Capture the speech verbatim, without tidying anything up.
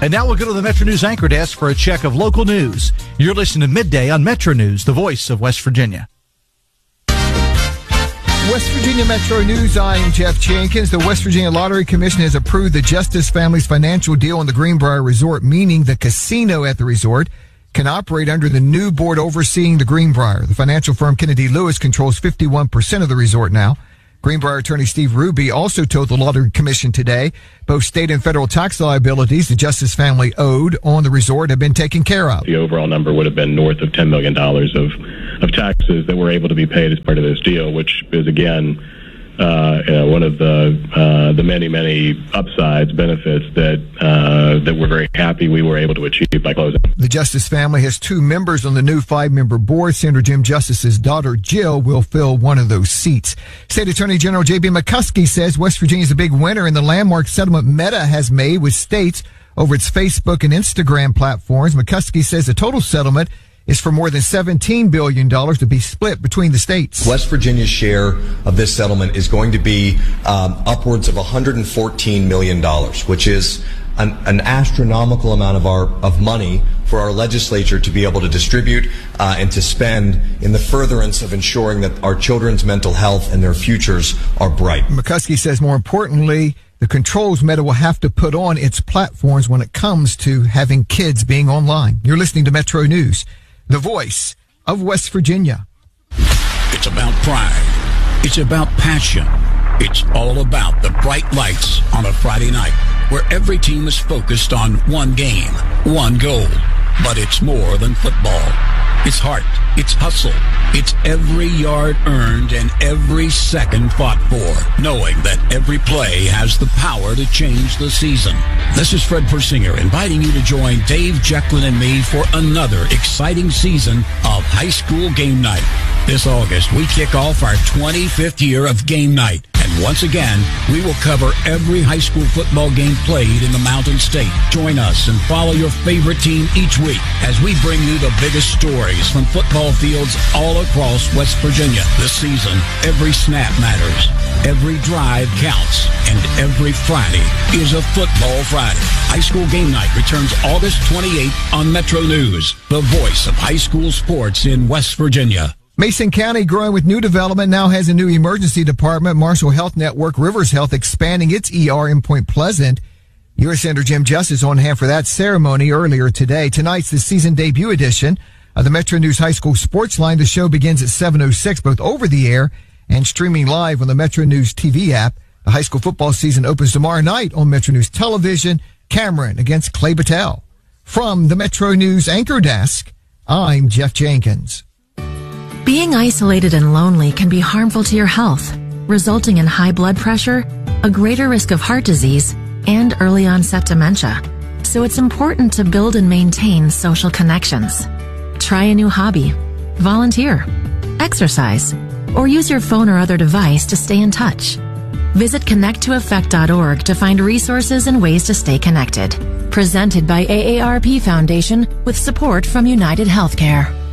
And now we'll go to the Metro News anchor desk for a check of local news. You're listening to Midday on Metro News, the voice of West Virginia. West Virginia Metro News, I'm Jeff Jenkins. The West Virginia Lottery Commission has approved the Justice family's financial deal on the Greenbrier Resort, meaning the casino at the resort can operate under the new board overseeing the Greenbrier. The financial firm Kennedy Lewis controls fifty-one percent of the resort now. Greenbrier attorney Steve Ruby also told the Lottery Commission today both state and federal tax liabilities the Justice family owed on the resort have been taken care of. The overall number would have been north of ten million dollars of, of taxes that were able to be paid as part of this deal, which is, again, uh, you know, one of the uh, the many, many upsides, benefits that uh, that we're very happy we were able to achieve by closing. The Justice family has two members on the new five-member board. Senator Jim Justice's daughter, Jill, will fill one of those seats. State Attorney General J B McCuskey says West Virginia is a big winner in the landmark settlement Meta has made with states over its Facebook and Instagram platforms. McCuskey says the total settlement is for more than seventeen billion dollars to be split between the states. West Virginia's share of this settlement is going to be um, upwards of one hundred fourteen million dollars, which is an, an astronomical amount of our of money for our legislature to be able to distribute uh, and to spend in the furtherance of ensuring that our children's mental health and their futures are bright. McCuskey says more importantly, the controls Meta will have to put on its platforms when it comes to having kids being online. You're listening to Metro News, the voice of West Virginia. It's about pride. It's about passion. It's all about the bright lights on a Friday night where every team is focused on one game, one goal. But it's more than football. It's heart. It's hustle. It's every yard earned and every second fought for, knowing that every play has the power to change the season. This is Fred Persinger inviting you to join Dave Jecklin and me for another exciting season of High School Game Night. This August, we kick off our twenty-fifth year of Game Night. And once again, we will cover every high school football game played in the Mountain State. Join us and follow your favorite team each week as we bring you the biggest stories from football fields all across West Virginia. This season, every snap matters, every drive counts, and every Friday is a Football Friday. High School Game Night returns August twenty-eighth on Metro News, the voice of high school sports in West Virginia. Mason County, growing with new development, now has a new emergency department. Marshall Health Network, Rivers Health, expanding its E R in Point Pleasant. U S Senator Jim Justice on hand for that ceremony earlier today. Tonight's the season debut edition of the Metro News High School Sports Line. The show begins at seven oh six, both over the air and streaming live on the Metro News T V app. The high school football season opens tomorrow night on Metro News Television. Cameron against Clay Battelle. From the Metro News anchor desk, I'm Jeff Jenkins. Being isolated and lonely can be harmful to your health, resulting in high blood pressure, a greater risk of heart disease, and early onset dementia. So it's important to build and maintain social connections. Try a new hobby, volunteer, exercise, or use your phone or other device to stay in touch. Visit connect to effect dot org to find resources and ways to stay connected. Presented by A A R P Foundation with support from United Healthcare.